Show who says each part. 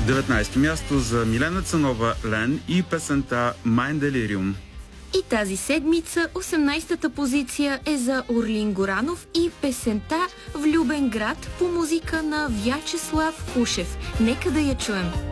Speaker 1: 19-то място за Милена Цанова, Лен и песента Mein Delirium.
Speaker 2: И тази седмица 18-та позиция е за Орлин Горанов и песента Влюбен град по музика на Вячеслав Хушев. Нека да я чуем.